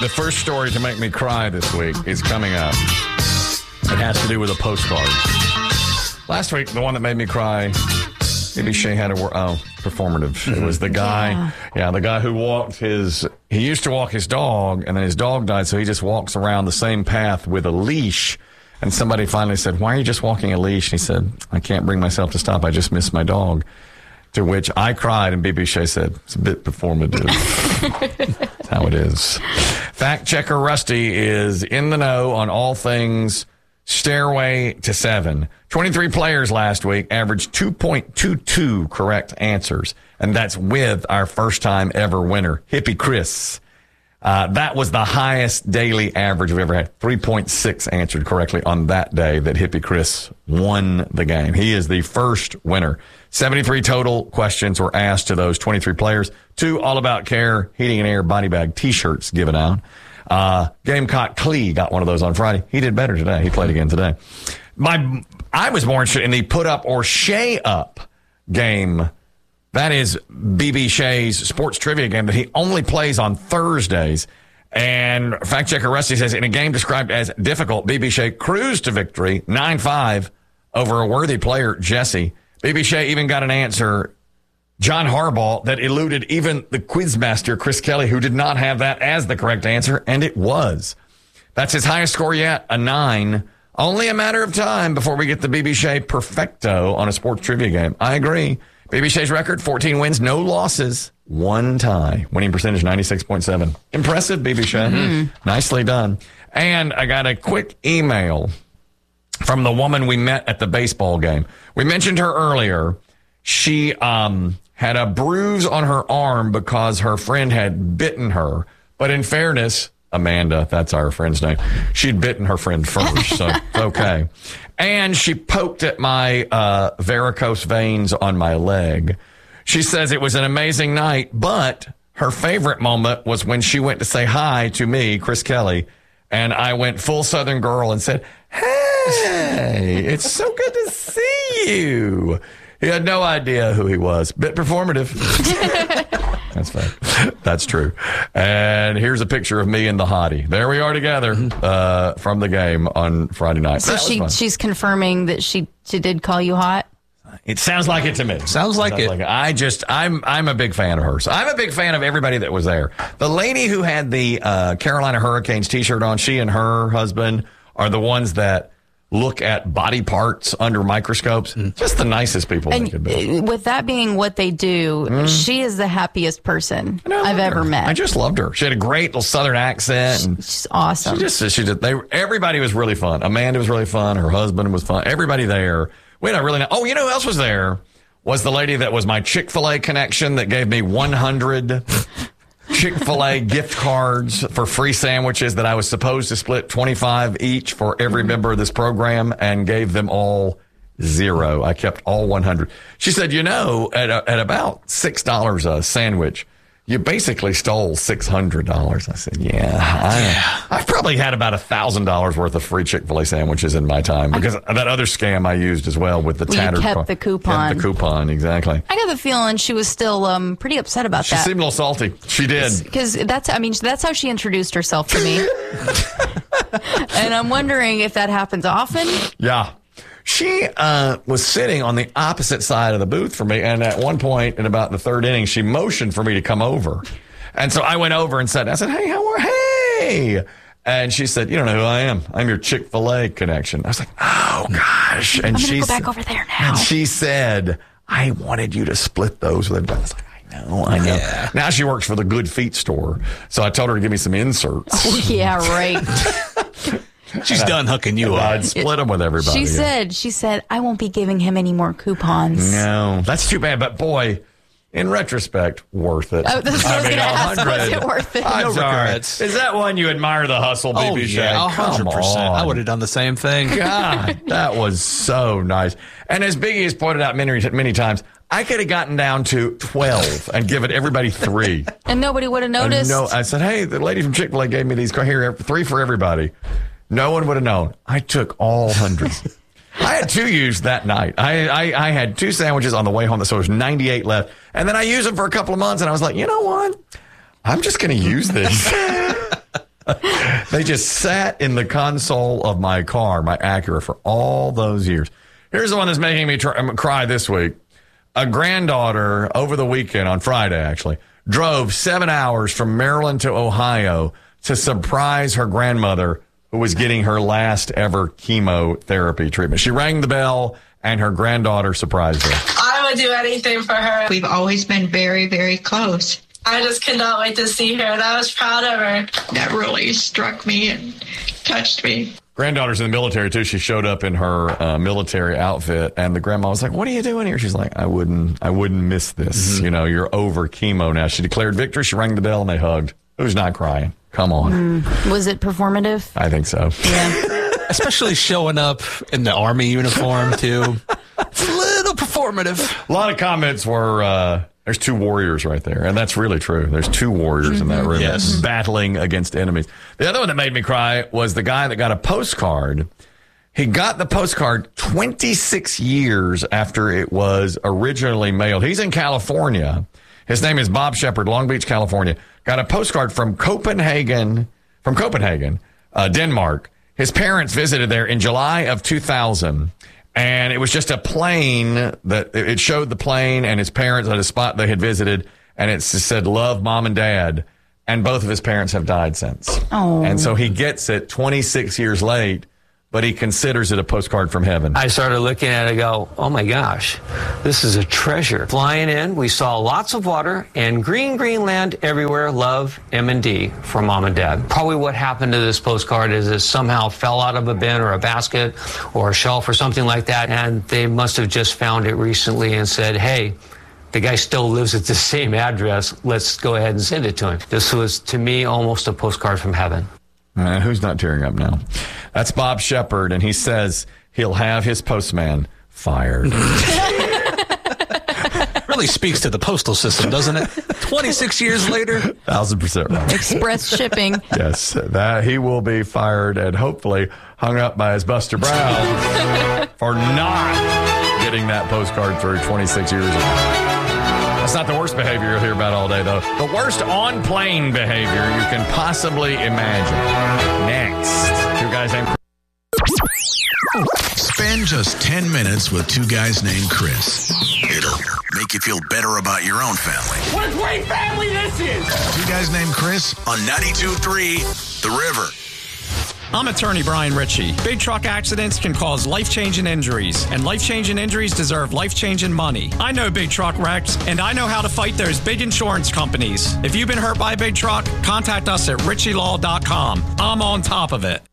The first story to make me cry this week is coming up. It has to do with a postcard. Last week, the one that made me cry, maybe Shay had performative. It was the guy, the guy who he used to walk his dog, and then his dog died, so he just walks around the same path with a leash. And somebody finally said, "Why are you just walking a leash?" And he said, "I can't bring myself to stop. I just miss my dog." To which I cried, and BB Shay said, "It's a bit performative." That's how it is. Fact checker Rusty is in the know on all things Stairway to Seven. 23 players last week averaged 2.22 correct answers, and that's with our first-time ever winner, Hippie Chris. That was the highest daily average we've ever had. 3.6 answered correctly on that day that Hippie Chris won the game. He is the first winner. 73 total questions were asked to those 23 players. 2 All About Care Heating and Air body bag T-shirts given out. Gamecock Clee got one of those on Friday. He did better today. He played again today. I was more interested in the put up or Shay up game. That is BB Shay's sports trivia game that he only plays on Thursdays. And fact checker Rusty says, in a game described as difficult, BB Shay cruised to victory 9-5 over a worthy player, Jesse. BB Shay even got an answer, John Harbaugh, that eluded even the quizmaster, Chris Kelly, who did not have that as the correct answer, and it was. That's his highest score yet, a 9. Only a matter of time before we get the BB Shay perfecto on a sports trivia game. I agree. BB Shay's record, 14 wins, no losses, 1 tie. Winning percentage, 96.7. Impressive, BB Shay. Mm-hmm. Nicely done. And I got a quick email from the woman we met at the baseball game. We mentioned her earlier. She had a bruise on her arm because her friend had bitten her. But in fairness, Amanda, that's our friend's name, she'd bitten her friend first, so okay. And she poked at my varicose veins on my leg. She says it was an amazing night, but her favorite moment was when she went to say hi to me, Chris Kelly, and I went full Southern girl and said, "Hey, it's so good to see you." He had no idea who he was. Bit performative. That's fine. That's true. And here's a picture of me and the hottie. There we are together from the game on Friday night. So she's confirming that she did call you hot? It sounds like it to me. Sounds like it. I'm a big fan of hers. I'm a big fan of everybody that was there. The lady who had the Carolina Hurricanes t-shirt on, she and her husband are the ones that look at body parts under microscopes. Just the nicest people they could be. With that being what they do, she is the happiest person I've ever met. I just loved her. She had a great little Southern accent. She's awesome. Everybody was really fun. Amanda was really fun. Her husband was fun. Everybody there. We had a really nice. Oh, you know who else was there? Was the lady that was my Chick-fil-A connection that gave me 100 Chick-fil-A gift cards for free sandwiches that I was supposed to split 25 each for every member of this program, and gave them all 0. I kept all 100. She said, at about $6 a sandwich, you basically stole $600. I said, I've probably had about $1,000 worth of free Chick-fil-A sandwiches in my time, because that other scam I used as well with the tattered. You kept the coupon. Kept the coupon, exactly. I got the feeling she was still pretty upset about that. She seemed a little salty. She did. Because that's how she introduced herself to me. And I'm wondering if that happens often. Yeah. She was sitting on the opposite side of the booth from me, and at one point in about the third inning, she motioned for me to come over. And so I went over and said, "Hey, hey." And she said, "You don't know who I am. I'm your Chick-fil-A connection." I was like, "Oh, gosh." And I'm going to go back over there now. And she said, "I wanted you to split those with everybody." I was like, I know. Yeah. Now she works for the Good Feet store. So I told her to give me some inserts. Oh, yeah, right. She's done hooking you up. I'd split them with everybody. She said, "I won't be giving him any more coupons." No, that's too bad. But boy, in retrospect, worth it. Oh, that's what I was going to ask. Was it worth it? I'm sorry. Is that one you admire the hustle, BB Shay? Yeah, 100%. I would have done the same thing. God, that was so nice. And as Biggie has pointed out many times, I could have gotten down to 12 and given everybody 3. And nobody would have noticed? No, I said, "Hey, the lady from Chick-fil-A gave me these. Here, 3 for everybody." No one would have known. I took all hundreds. I had 2 used that night. I had 2 sandwiches on the way home, so there was 98 left. And then I used them for a couple of months, and I was like, you know what? I'm just going to use this. They just sat in the console of my car, my Acura, for all those years. Here's the one that's making me cry this week. A granddaughter over the weekend, on Friday actually, drove 7 hours from Maryland to Ohio to surprise her grandmother who was getting her last ever chemotherapy treatment. She rang the bell and her granddaughter surprised her. I would do anything for her. We've always been very, very close. I just could not wait to see her, and I was proud of her. That really struck me and touched me. Granddaughter's in the military, too. She showed up in her military outfit, and the grandma was like, what are you doing here? She's like, I wouldn't miss this. Mm-hmm. You know, you're over chemo now. She declared victory. She rang the bell, and they hugged. Who's not crying? Come on. Was it performative? I think so. Yeah. Especially showing up in the Army uniform, too. It's a little performative. A lot of comments were... There's two warriors right there, and that's really true. There's two warriors in that room battling against enemies. The other one that made me cry was the guy that got a postcard. He got the postcard 26 years after it was originally mailed. He's in California. His name is Bob Shepard, Long Beach, California. Got a postcard from Copenhagen, Denmark. His parents visited there in July of 2000. And it was just a plane that it showed the plane and his parents at a spot they had visited. And it said, love, Mom and Dad. And both of his parents have died since. Oh. And so he gets it 26 years late, but he considers it a postcard from heaven. I started looking at it and go, oh my gosh, this is a treasure. Flying in, we saw lots of water and green land everywhere. Love, M&D from Mom and Dad. Probably what happened to this postcard is it somehow fell out of a bin or a basket or a shelf or something like that. And they must have just found it recently and said, hey, the guy still lives at the same address. Let's go ahead and send it to him. This was, to me, almost a postcard from heaven. Who's not tearing up now? That's Bob Shepard, and he says he'll have his postman fired. Really speaks to the postal system, doesn't it? 26 years later. 1,000% right. Express shipping. Yes, that he will be fired and hopefully hung up by his Buster Brown for not getting that postcard through 26 years ago. That's not the worst behavior you'll hear about all day, though. The worst on-plane behavior you can possibly imagine. Next, two guys named Chris. Spend just 10 minutes with two guys named Chris. It'll make you feel better about your own family. What a great family this is! Two guys named Chris on 92.3 The River. I'm attorney Brian Ritchie. Big truck accidents can cause life-changing injuries, and life-changing injuries deserve life-changing money. I know big truck wrecks, and I know how to fight those big insurance companies. If you've been hurt by a big truck, contact us at ritchielaw.com. I'm on top of it.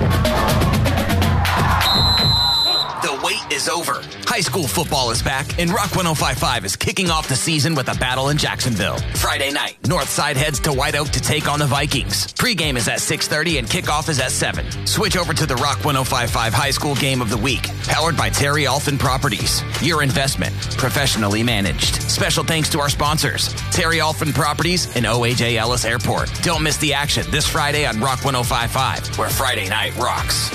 The wait is over. High school football is back, and Rock 105.5 is kicking off the season with a battle in Jacksonville. Friday night, Northside heads to White Oak to take on the Vikings. Pregame is at 6:30 and kickoff is at 7. Switch over to the Rock 105.5 High School Game of the Week, powered by Terry Alfin Properties. Your investment, professionally managed. Special thanks to our sponsors, Terry Alfin Properties and OAJ Ellis Airport. Don't miss the action this Friday on Rock 105.5, where Friday night rocks.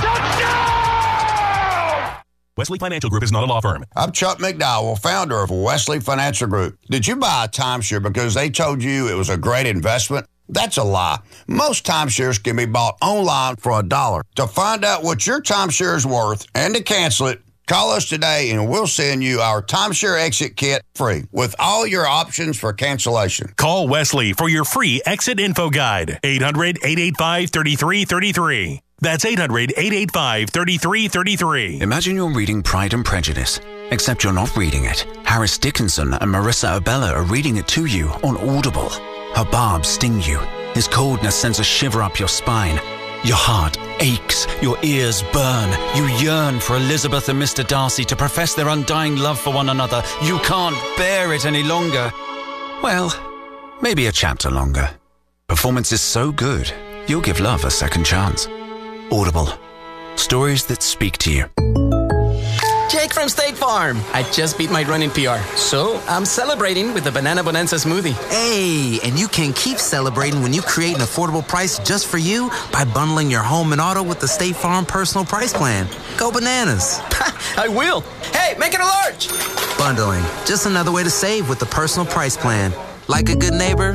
Wesley Financial Group is not a law firm. I'm Chuck McDowell, founder of Wesley Financial Group. Did you buy a timeshare because they told you it was a great investment? That's a lie. Most timeshares can be bought online for $1. To find out what your timeshare is worth and to cancel it, call us today and we'll send you our timeshare exit kit free with all your options for cancellation. Call Wesley for your free exit info guide. 800-885-3333. That's 800-885-3333. Imagine you're reading Pride and Prejudice, except you're not reading it. Harris Dickinson and Marissa Abella are reading it to you on Audible. Her barbs sting you. His coldness sends a shiver up your spine. Your heart aches. Your ears burn. You yearn for Elizabeth and Mr. Darcy to profess their undying love for one another. You can't bear it any longer. Well, maybe a chapter longer. Performance is so good, you'll give love a second chance. Audible. Stories that speak to you. Jake from State Farm. I just beat my running PR, so I'm celebrating with the Banana Bonanza smoothie. Hey, and you can keep celebrating when you create an affordable price just for you by bundling your home and auto with the State Farm Personal Price Plan. Go bananas. I will. Hey, make it a large. Bundling. Just another way to save with the Personal Price Plan. Like a good neighbor,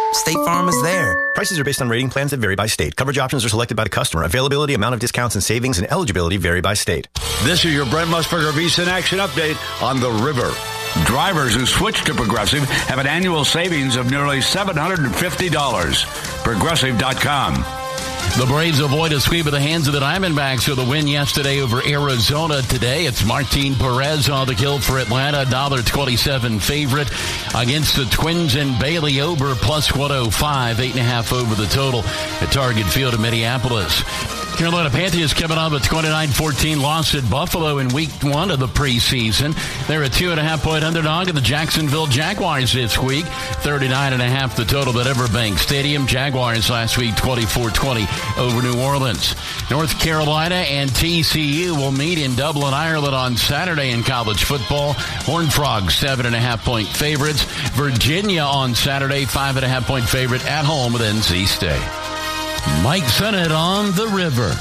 State Farm is there. Prices are based on rating plans that vary by state. Coverage options are selected by the customer. Availability, amount of discounts and savings, and eligibility vary by state. This is your Brent Musburger VSiN Action Update on the river. Drivers who switch to Progressive have an annual savings of nearly $750. Progressive.com. The Braves avoid a sweep of the hands of the Diamondbacks with a win yesterday over Arizona. Today, it's Martin Perez on the kill for Atlanta, $1.27 favorite against the Twins and Bailey Ober plus 105, 8.5 over the total at Target Field in Minneapolis. Carolina Panthers coming off a 29-14 loss at Buffalo in Week 1 of the preseason. They're a 2.5-point underdog of the Jacksonville Jaguars this week. 39.5 the total at Everbank Stadium. Jaguars last week 24-20 over New Orleans. North Carolina and TCU will meet in Dublin, Ireland on Saturday in college football. Horned Frogs 7.5-point favorites. Virginia on Saturday 5.5-point favorite at home with NC State. Mike Sennett on the river.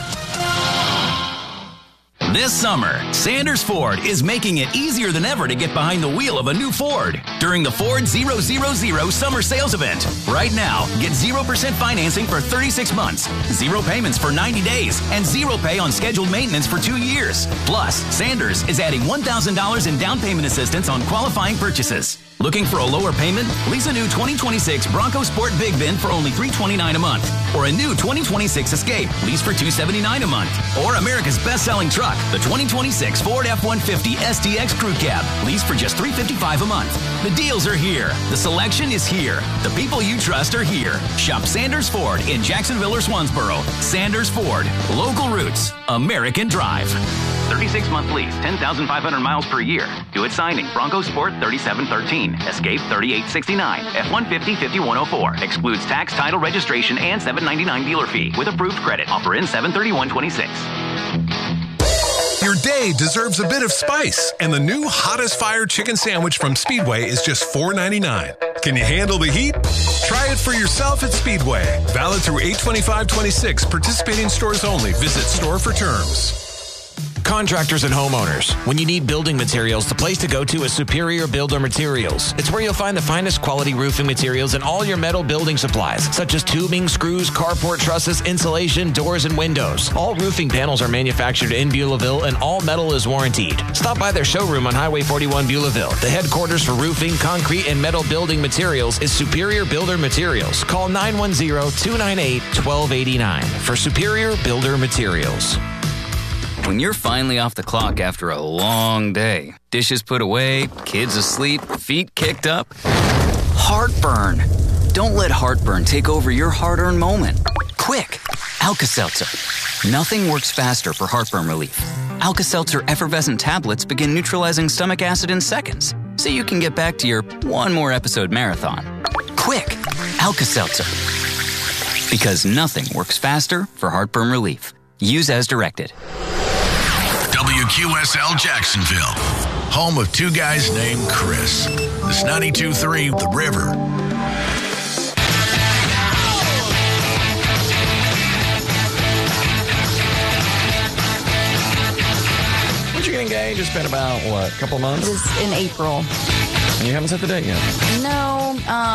This summer, Sanders Ford is making it easier than ever to get behind the wheel of a new Ford during the Ford 000 Summer Sales Event. Right now, get 0% financing for 36 months, 0 payments for 90 days, and 0 pay on scheduled maintenance for 2 years. Plus, Sanders is adding $1,000 in down payment assistance on qualifying purchases. Looking for a lower payment? Lease a new 2026 Bronco Sport Big Bin for only $329 a month. Or a new 2026 Escape, lease for $279 a month. Or America's best-selling truck, the 2026 Ford F-150 STX Crew Cab, lease for just $355 a month. The deals are here. The selection is here. The people you trust are here. Shop Sanders Ford in Jacksonville or Swansboro. Sanders Ford. Local roots. American drive. 36-month lease, 10,500 miles per year. Do it signing. Bronco Sport 3713. Escape 3869. F-150 5104. Excludes tax, title, registration, and $799 dealer fee with approved credit. Offer in 7/31/26. Your day deserves a bit of spice, and the new Hottest Fire Chicken Sandwich from Speedway is just $4.99. Can you handle the heat? Try it for yourself at Speedway. Valid through 8/25/26. Participating stores only. Visit store for terms. Contractors and homeowners, when you need building materials, the place to go to is Superior Builder Materials. It's where you'll find the finest quality roofing materials and all your metal building supplies, such as tubing, screws, carport trusses, insulation, doors, and windows. All roofing panels are manufactured in Beulahville, and all metal is warrantied. Stop by their showroom on Highway 41 Beulahville. The headquarters for roofing, concrete, and metal building materials is Superior Builder Materials. Call 910-298-1289 for Superior Builder Materials. When you're finally off the clock after a long day, dishes put away, kids asleep, feet kicked up, heartburn. Don't let heartburn take over your hard-earned moment. Quick, Alka-Seltzer. Nothing works faster for heartburn relief. Alka-Seltzer effervescent tablets begin neutralizing stomach acid in seconds, so you can get back to your one more episode marathon. Quick, Alka-Seltzer. Because nothing works faster for heartburn relief. Use as directed. WQSL Jacksonville, home of two guys named Chris. This 92.3 The River. When'd you get engaged? It's been about, what, a couple months? It was in April. And you haven't set the date yet? No,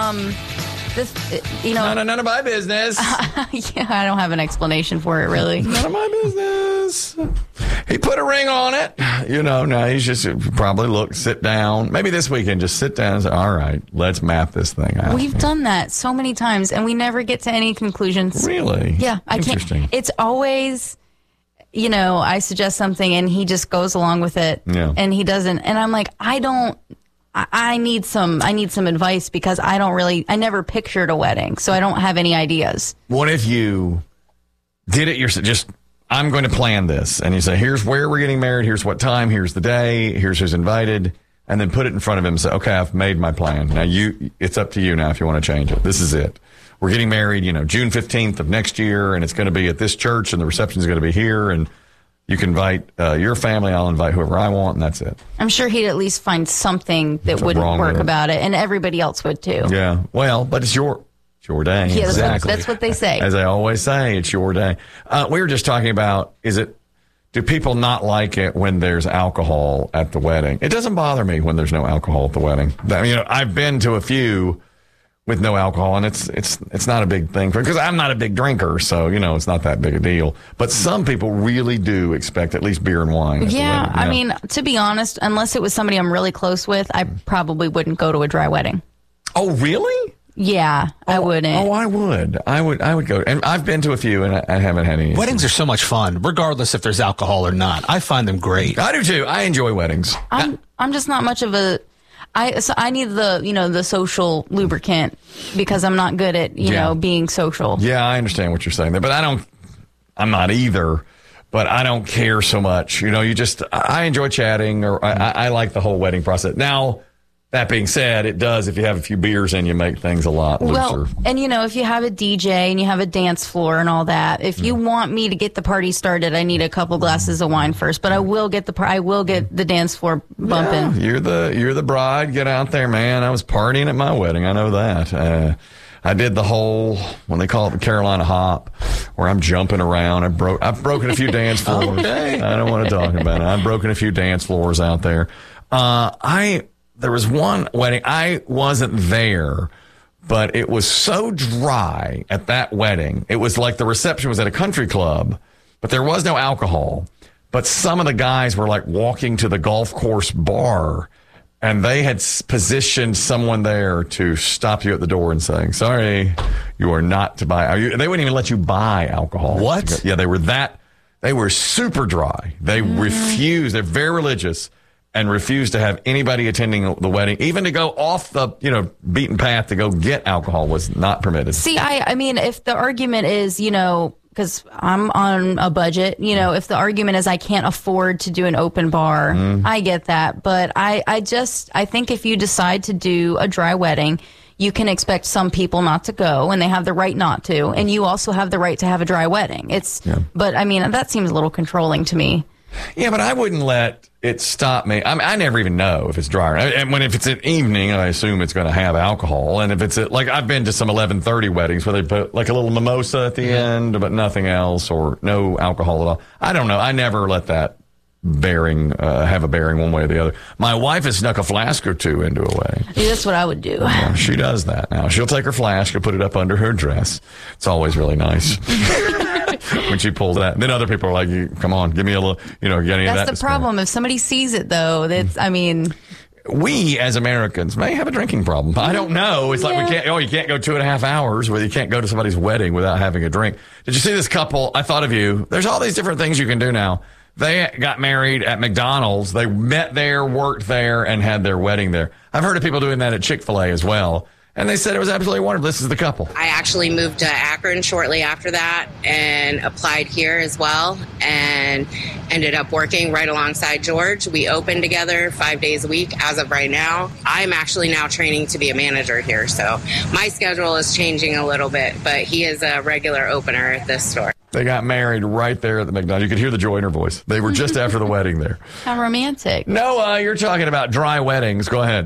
None of my business. Yeah, I don't have an explanation for it, really. None of my business. He put a ring on it. Now he's just probably sit down. Maybe this weekend, just sit down and say, all right, let's map this thing out. We've done that so many times, and we never get to any conclusions. Really? Yeah. Interesting. It's always, I suggest something, and he just goes along with it. Yeah. And he doesn't. And I'm like, I need some advice, because I never pictured a wedding, so I don't have any ideas. What if you did it yourself? I'm going to plan this. And you say, here's where we're getting married. Here's what time. Here's the day. Here's who's invited. And then put it in front of him and say, okay, I've made my plan. Now it's up to you now if you want to change it. This is it. We're getting married, June 15th of next year, and it's going to be at this church, and the reception is going to be here, and you can invite your family. I'll invite whoever I want, and that's it. I'm sure he'd at least find something that wouldn't work about it, and everybody else would too. Yeah. Well, but it's your day. Yeah, exactly. That's what they say. As I always say, it's your day. We were just talking about, do people not like it when there's alcohol at the wedding? It doesn't bother me when there's no alcohol at the wedding. I've been to a few with no alcohol, and it's not a big thing because I'm not a big drinker, so it's not that big a deal. But some people really do expect at least beer and wine. Yeah, I mean, to be honest, unless it was somebody I'm really close with, I probably wouldn't go to a dry wedding. Oh, really? Yeah, I wouldn't. Oh, I would. I would go, and I've been to a few, and I haven't had any. Weddings are so much fun, regardless if there's alcohol or not. I find them great. I do too. I enjoy weddings. I'm just not much of a. I need the social lubricant because I'm not good at being social. Yeah, I understand what you're saying there, but I'm not either. But I don't care so much. I enjoy chatting, or I like the whole wedding process. Now, that being said, it does, if you have a few beers in, you make things a lot looser. Well, and if you have a DJ and you have a dance floor and all that, if you want me to get the party started, I need a couple glasses of wine first. But I will get the dance floor bumping. Yeah, you're the bride. Get out there, man. I was partying at my wedding. I know that. I did the whole, when they call it the Carolina Hop, where I'm jumping around. I've broken a few dance floors. Okay. I don't want to talk about it. I've broken a few dance floors out there. There was one wedding, I wasn't there, but it was so dry at that wedding. It was like the reception was at a country club, but there was no alcohol. But some of the guys were like walking to the golf course bar, and they had positioned someone there to stop you at the door and saying, sorry, you are not to buy. They wouldn't even let you buy alcohol. What? Yeah, they were super dry. They refused. They're very religious. And refused to have anybody attending the wedding, even to go off the, beaten path to go get alcohol was not permitted. See, I mean, if the argument is, because I'm on a budget, if the argument is I can't afford to do an open bar, I get that. But I think if you decide to do a dry wedding, you can expect some people not to go, and they have the right not to. And you also have the right to have a dry wedding. But I mean, that seems a little controlling to me. Yeah, but I wouldn't let it stop me. I never even know if it's dry. And if it's an evening, I assume it's going to have alcohol. And if it's I've been to some 11:30 weddings where they put like a little mimosa at the end, but nothing else, or no alcohol at all. I don't know. I never let that have a bearing one way or the other. My wife has snuck a flask or two into a wedding. Yeah, that's what I would do. Yeah, she does that now. She'll take her flask and put it up under her dress. It's always really nice. When she pulls that. Then other people are like, come on, give me a little, get any of that. That's the problem. If somebody sees it, though, we as Americans may have a drinking problem. I don't know. It's like you can't go 2.5 hours where you can't go to somebody's wedding without having a drink. Did you see this couple? I thought of you. There's all these different things you can do now. They got married at McDonald's. They met there, worked there, and had their wedding there. I've heard of people doing that at Chick-fil-A as well. And they said it was absolutely wonderful. This is the couple. I actually moved to Akron shortly after that and applied here as well and ended up working right alongside George. We opened together 5 days a week as of right now. I'm actually now training to be a manager here, so my schedule is changing a little bit, but he is a regular opener at this store. They got married right there at the McDonald's. You could hear the joy in her voice. They were just after the wedding there. How romantic. Noah, you're talking about dry weddings. Go ahead.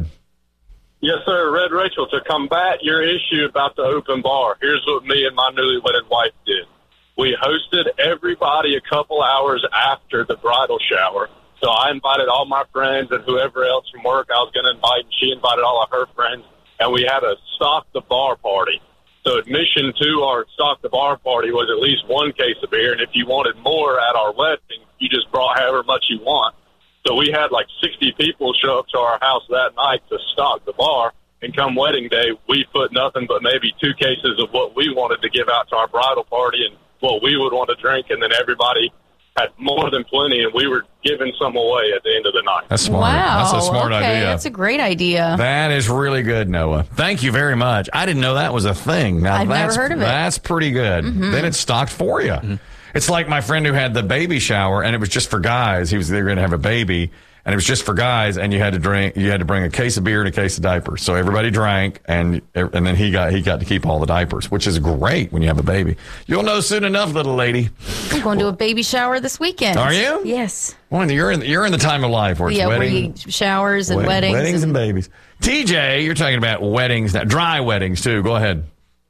Yes, sir. Red Rachel, to combat your issue about the open bar, here's what me and my newly wedded wife did. We hosted everybody a couple hours after the bridal shower. So I invited all my friends and whoever else from work I was going to invite, and she invited all of her friends, and we had a stock the bar party. So admission to our stock the bar party was at least one case of beer, and if you wanted more at our wedding, you just brought however much you want. So we had like 60 people show up to our house that night to stock the bar. And come wedding day, we put nothing but maybe 2 cases of what we wanted to give out to our bridal party and what we would want to drink. And then everybody had more than plenty, and we were giving some away at the end of the night. That's smart. Wow. That's a smart idea. That's a great idea. That is really good, Noah. Thank you very much. I didn't know that was a thing. Now, I've never heard of it. That's pretty good. Mm-hmm. Then it's stocked for you. Mm-hmm. It's like my friend who had the baby shower, and it was just for guys. They were going to have a baby, and it was just for guys, and you had to bring a case of beer and a case of diapers. So everybody drank, and then he got to keep all the diapers, which is great when you have a baby. You'll know soon enough, little lady. I'm going to a baby shower this weekend. Are you? Yes. Well, you're in the time of life where it's showers and weddings. Weddings and babies. TJ, you're talking about weddings now, dry weddings too. Go ahead.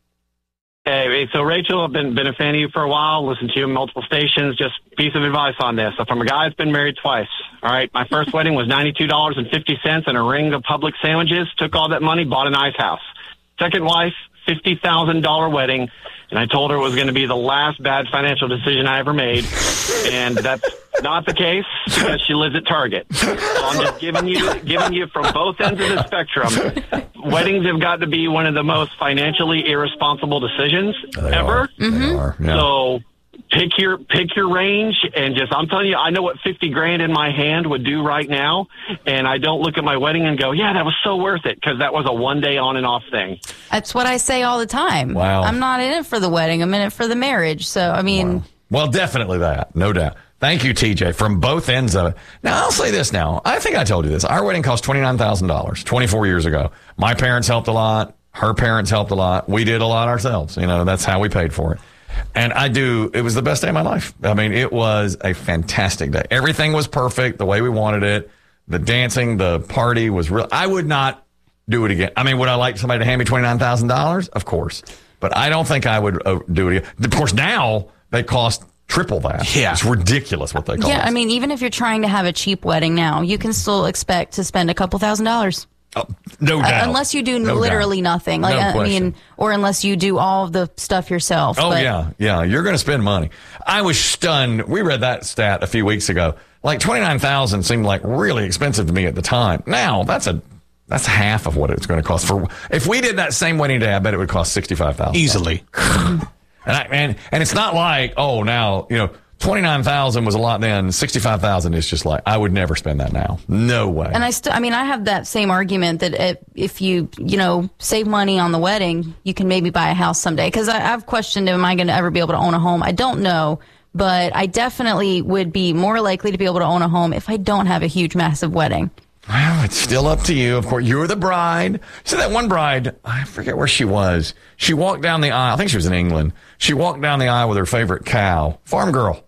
Hey, so Rachel, I've been a fan of you for a while, listened to you on multiple stations. Just piece of advice on this. So from a guy that's been married twice, all right, my first wedding was $92.50 and a ring of Publix sandwiches. Took all that money, bought a nice house. second wife, $50,000 wedding, and I told her it was going to be the last bad financial decision I ever made, and that's not the case because she lives at Target. So I'm just giving you from both ends of the spectrum. Weddings have got to be one of the most financially irresponsible decisions ever. They are, yeah. So pick your range, and I'm telling you, I know what $50,000 in my hand would do right now, and I don't look at my wedding and go, yeah, that was so worth it, because that was a one-day on and off thing. That's what I say all the time. Wow. I'm not in it for the wedding. I'm in it for the marriage. So, I mean. Wow. Well, definitely that. No doubt. Thank you, TJ, from both ends of it. Now, I'll say this now. I think I told you this. Our wedding cost $29,000 24 years ago. My parents helped a lot. Her parents helped a lot. We did a lot ourselves. That's how we paid for it. And it was the best day of my life. I mean, it was a fantastic day. Everything was perfect the way we wanted it. The dancing, the party was real. I would not do it again. I mean, would I like somebody to hand me $29,000? Of course. But I don't think I would do it again. Of course, now they cost triple that. Yeah. It's ridiculous what they cost. Yeah, I mean, even if you're trying to have a cheap wedding now, you can still expect to spend a couple $1,000s. Oh, no doubt. Unless you do literally nothing. Like, No question. or unless you do all of the stuff yourself. Oh, but yeah. You're going to spend money. I was stunned. We read that stat a few weeks ago. Like $29,000 seemed like really expensive to me at the time. Now, that's half of what it's going to cost. If we did that same wedding day, I bet it would cost $65,000. Easily. And it's not like, oh, now, $29,000 was a lot then. $65,000 is just like, I would never spend that now. No way. And I have that same argument that if you save money on the wedding, you can maybe buy a house someday. Because I've questioned, am I going to ever be able to own a home? I don't know, but I definitely would be more likely to be able to own a home if I don't have a huge, massive wedding. Well, it's still up to you. Of course, you're the bride. So that one bride, I forget where she was. She walked down the aisle. I think she was in England. She walked down the aisle with her favorite cow, farm girl.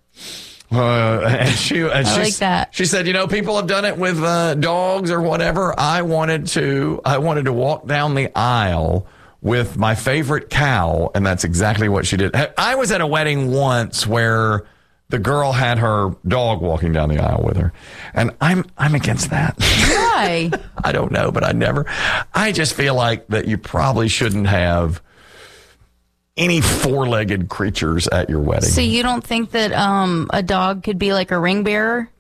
And she like that. She said, people have done it with dogs or whatever. I wanted to walk down the aisle with my favorite cow, and that's exactly what she did. I was at a wedding once where the girl had her dog walking down the aisle with her, and I'm against that. Why? I don't know, but I just feel like that you probably shouldn't have any four-legged creatures at your wedding. So you don't think that a dog could be like a ring bearer?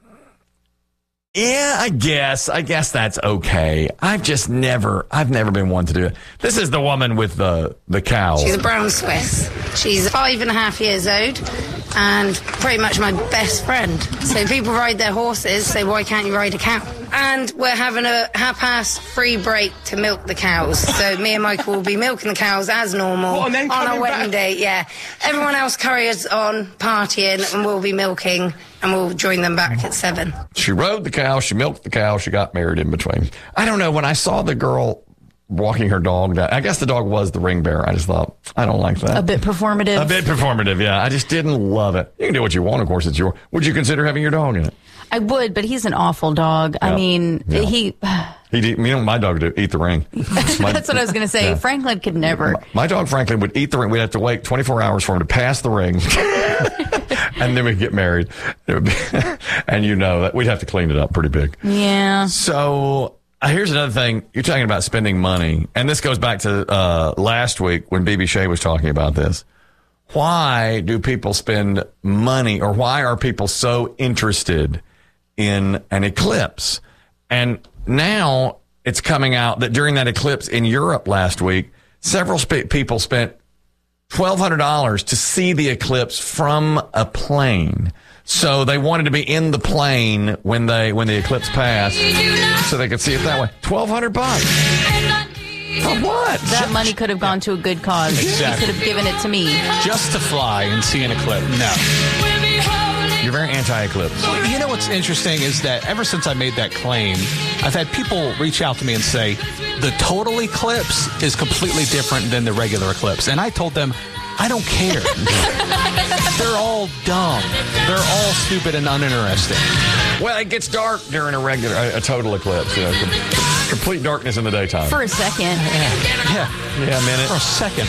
Yeah, I guess that's okay. I've never been one to do it. This is the woman with the cow. She's a brown Swiss. She's 5.5 years old and pretty much my best friend. So people ride their horses, so why can't you ride a cow? And we're having a half-past free break to milk the cows. So me and Michael will be milking the cows as normal on our wedding day. Yeah. Everyone else carries on partying, and we'll be milking, and we'll join them back at 7. She rode the cow, she milked the cow, she got married in between. I don't know, when I saw the girl walking her dog down, I guess the dog was the ring bearer. I just thought, I don't like that. A bit performative. Yeah. I just didn't love it. You can do what you want, of course, it's yours. Would you consider having your dog in it? I would, but he's an awful dog. Yeah. I mean, he my dog would eat the ring. That's what I was going to say. Yeah. Franklin could never. My dog Franklin would eat the ring. We'd have to wait 24 hours for him to pass the ring. And then we'd get married. It would be, and that we'd have to clean it up pretty big. Yeah. So here's another thing. You're talking about spending money. And this goes back to last week when BB Shea was talking about this. Why do people spend money, or why are people so interested in an eclipse? And now it's coming out that during that eclipse in Europe last week, several people spent $1,200 to see the eclipse from a plane. So they wanted to be in the plane when the eclipse passed, so they could see it that way. $1,200. For what? That money could have gone to a good cause. Exactly. You could have given it to me. Just to fly and see an eclipse. No. You're very anti-eclipse. Well, you know what's interesting is that ever since I made that claim, I've had people reach out to me and say, the total eclipse is completely different than the regular eclipse. And I told them, I don't care. They're all dumb. They're all stupid and uninteresting. Well, it gets dark during a total eclipse. Complete darkness in the daytime. For a second. Yeah, a minute. For a second.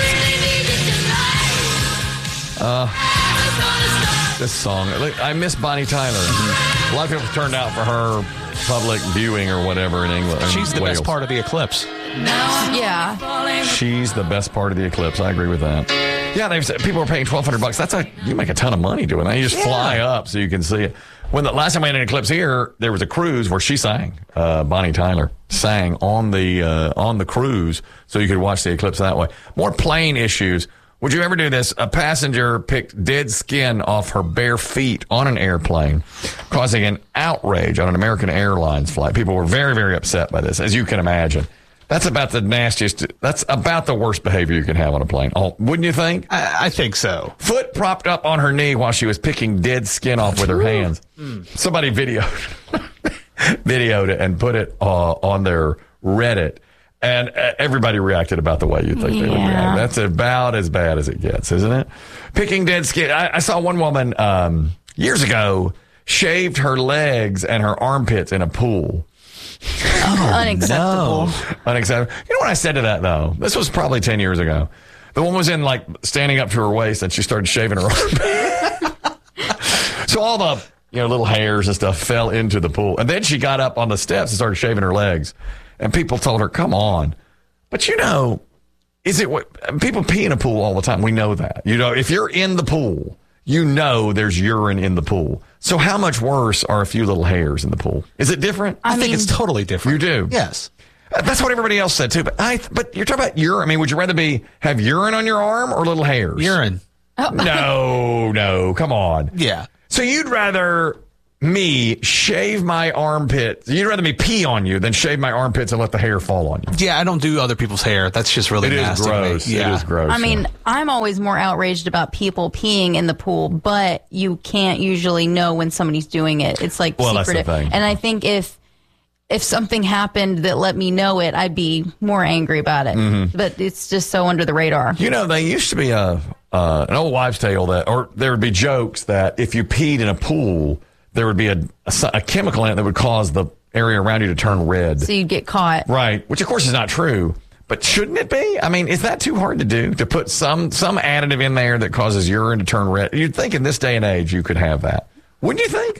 This song. I miss Bonnie Tyler. A lot of people turned out for her public viewing or whatever in England. She's the best part of the eclipse. Yeah. She's the best part of the eclipse. I agree with that. Yeah, people are paying $1,200. You make a ton of money doing that. You just fly up so you can see it. When the last time we had an eclipse here, there was a cruise where she sang. Bonnie Tyler sang on the cruise, so you could watch the eclipse that way. More plane issues. Would you ever do this? A passenger picked dead skin off her bare feet on an airplane, causing an outrage on an American Airlines flight. People were very, very upset by this, as you can imagine. That's about the nastiest. That's about the worst behavior you can have on a plane. Wouldn't you think? I think so. Foot propped up on her knee while she was picking dead skin off with her hands. Somebody videoed it and put it on their Reddit. And everybody reacted about the way you think they would react. That's about as bad as it gets, isn't it? Picking dead skin. I saw one woman years ago shaved her legs and her armpits in a pool. Unacceptable. Unacceptable. You know what I said to that, though? This was probably 10 years ago. The one was in, standing up to her waist, and she started shaving her armpit. So all the little hairs and stuff fell into the pool. And then she got up on the steps and started shaving her legs. And people told her, come on. But is it what people pee in a pool all the time? We know that. If you're in the pool, there's urine in the pool. So how much worse are a few little hairs in the pool? Is it different? I think it's totally different. You do? Yes. That's what everybody else said too. But you're talking about urine. I mean, would you rather have urine on your arm or little hairs? Urine. Oh. No, come on. Yeah. So you'd rather me shave my armpits. You'd rather me pee on you than shave my armpits and let the hair fall on you. Yeah, I don't do other people's hair. That's just really nasty. It is gross. Yeah. It is gross. I mean, I'm always more outraged about people peeing in the pool, but you can't usually know when somebody's doing it. It's secretive. That's the thing. And I think if something happened that let me know it, I'd be more angry about it. Mm-hmm. But it's just so under the radar. There used to be an old wives' tale or there would be jokes that if you peed in a pool, there would be a chemical in it that would cause the area around you to turn red. So you'd get caught. Right, which of course is not true. But shouldn't it be? I mean, is that too hard to do? To put some additive in there that causes urine to turn red? You'd think in this day and age you could have that. Wouldn't you think?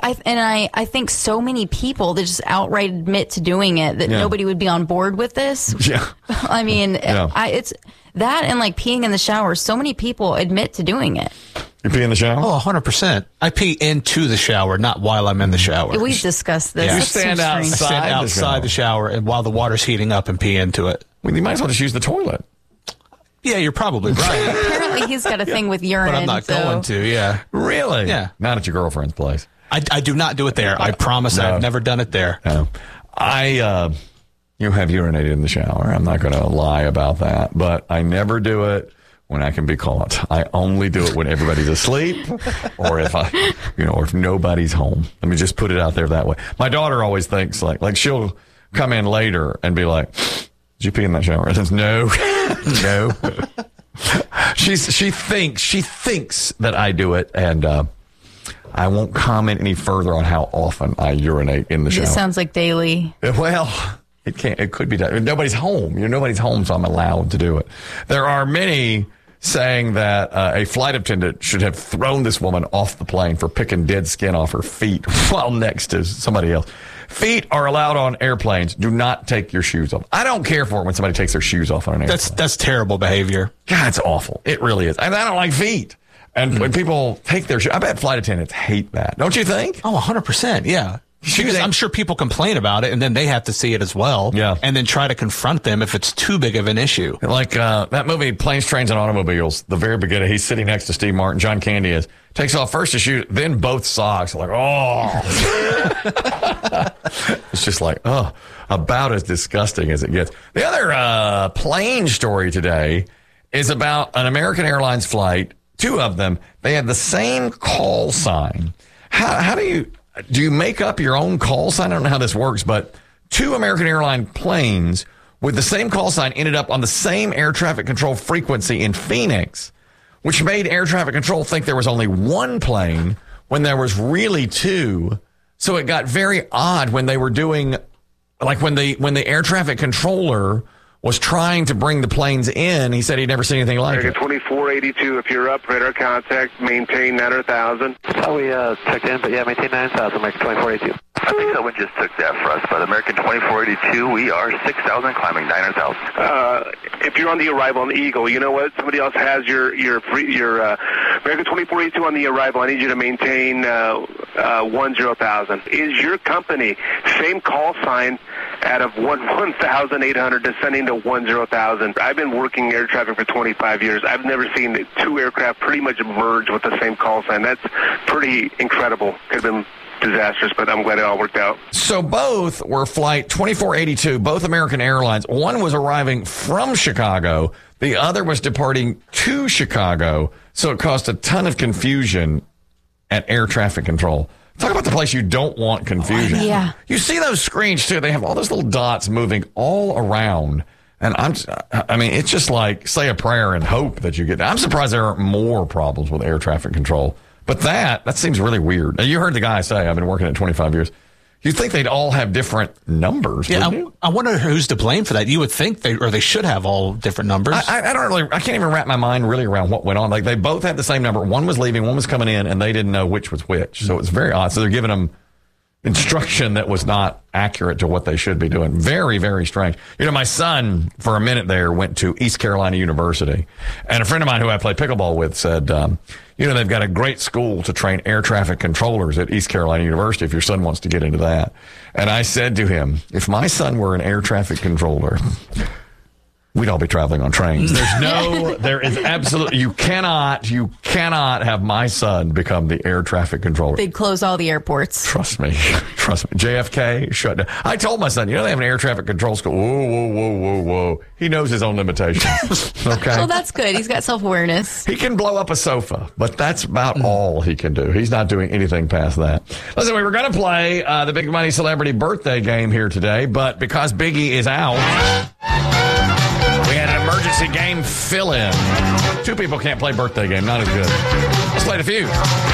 I think so many people that just outright admit to doing it that nobody would be on board with this. Yeah. I mean, it's that and peeing in the shower. So many people admit to doing it. You pee in the shower? Oh, 100%. I pee into the shower, not while I'm in the shower. We've discussed this. You That's stand so strange. outside the shower and while the water's heating up and pee into it. Well, you might as well just use the toilet. Yeah, you're probably right. Apparently he's got a thing with urine. But I'm not going to, yeah. Really? Yeah. Not at your girlfriend's place. I do not do it there. I promise I've never done it there. No. You have urinated in the shower. I'm not going to lie about that. But I never do it when I can be caught. I only do it when everybody's asleep or if if nobody's home. Let me just put it out there that way. My daughter always thinks like she'll come in later and be like, did you pee in that shower? I says, no. No. She thinks that I do it, and I won't comment any further on how often I urinate in the shower. It sounds like daily. Well, it could be done. Nobody's home. Nobody's home, so I'm allowed to do it. There are many saying that a flight attendant should have thrown this woman off the plane for picking dead skin off her feet while next to somebody else. Feet are allowed on airplanes. Do not take your shoes off. I don't care for it when somebody takes their shoes off on an airplane. That's terrible behavior. God, it's awful. It really is. And I don't like feet. And when people take their shoes, I bet flight attendants hate that. Don't you think? Oh, 100%. Yeah. Because I'm sure people complain about it, and then they have to see it as well. Yeah. And then try to confront them if it's too big of an issue. Like that movie, Planes, Trains, and Automobiles, the very beginning, he's sitting next to Steve Martin. John Candy is. Takes off first his shoes, then both socks. Like, oh. It's just like, oh, about as disgusting as it gets. The other plane story today is about an American Airlines flight. Two of them, they had the same call sign. How do you make up your own call sign? I don't know how this works, but two American Airlines planes with the same call sign ended up on the same air traffic control frequency in Phoenix, which made air traffic control think there was only one plane when there was really two. So it got very odd when they were doing, like when the air traffic controller was trying to bring the planes in. He said he'd never seen anything like it. 2482, if you're up, radar contact, maintain 900,000. Oh, we checked in, but yeah, maintain 9,000, Mike 2482. I think someone just took that for us, but American 2482, we are 6,000 climbing 9,000. If you're on the Arrival on the Eagle, you know what? Somebody else has your American 2482 on the Arrival. I need you to maintain 10,000. Is your company same call sign out of 1,800 descending to 10,000? I've been working air traffic for 25 years. I've never seen two aircraft pretty much merge with the same call sign. That's pretty incredible. Could have been disastrous, but I'm glad it all worked out. So both were flight 2482, both American Airlines. One was arriving from Chicago. The other was departing to Chicago. So it caused a ton of confusion at air traffic control. Talk about the place you don't want confusion. Yeah. You see those screens too. They have all those little dots moving all around. And it's just like say a prayer and hope that you get that. I'm surprised there aren't more problems with air traffic control. But that seems really weird. Now, you heard the guy say, I've been working at 25 years. You'd think they'd all have different numbers. Yeah, I wonder who's to blame for that. You would think they should have all different numbers. I can't even wrap my mind really around what went on. Like they both had the same number. One was leaving, one was coming in, and they didn't know which was which. So it's very odd. So they're giving them instruction that was not accurate to what they should be doing. Very, very strange. My son, for a minute there, went to East Carolina University. And a friend of mine who I play pickleball with said, they've got a great school to train air traffic controllers at East Carolina University if your son wants to get into that. And I said to him, if my son were an air traffic controller, we'd all be traveling on trains. There is absolutely, you cannot have my son become the air traffic controller. They'd close all the airports. Trust me. JFK shut down. I told my son, they have an air traffic control school. Whoa. He knows his own limitations. Okay. Well, that's good. He's got self-awareness. He can blow up a sofa, but that's about all he can do. He's not doing anything past that. Listen, we were going to play the Big Money Celebrity Birthday game here today, but because Biggie is out, we had an emergency game fill-in. Two people can't play birthday game. Not as good. Let's play a few.